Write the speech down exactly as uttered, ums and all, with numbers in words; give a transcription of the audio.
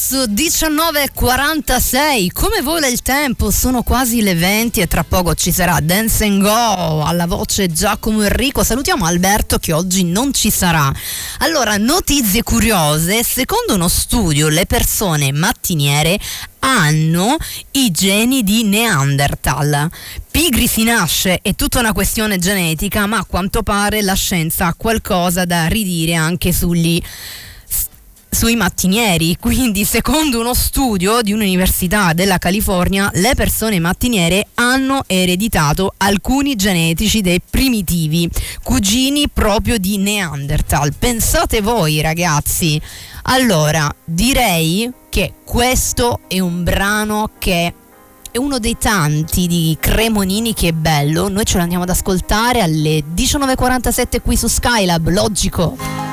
Su diciannove e quarantasei, come vola il tempo, sono quasi le venti e tra poco ci sarà Dance and Go, alla voce Giacomo Enrico. Salutiamo Alberto che oggi non ci sarà. Allora, notizie curiose: secondo uno studio le persone mattiniere hanno i geni di Neanderthal. Pigri si nasce, è tutta una questione genetica, ma a quanto pare la scienza ha qualcosa da ridire anche sugli sui mattinieri. Quindi, secondo uno studio di un'università della California, le persone mattiniere hanno ereditato alcuni genetici dei primitivi, cugini proprio di Neanderthal. Pensate voi, ragazzi. Allora, direi che questo è un brano che è uno dei tanti di Cremonini che è bello. Noi ce lo andiamo ad ascoltare alle diciannove e quarantasette qui su Skylab, logico.